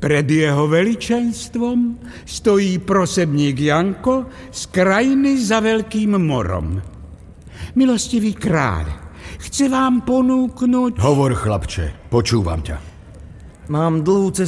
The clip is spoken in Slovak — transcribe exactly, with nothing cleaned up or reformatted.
Pred jeho veličenstvom stojí prosebník Janko z krajiny za Veľkým morom. Milostivý kráľ, chce vám ponúknuť... Hovor, chlapče, počúvam ťa. Mám dlhú cestu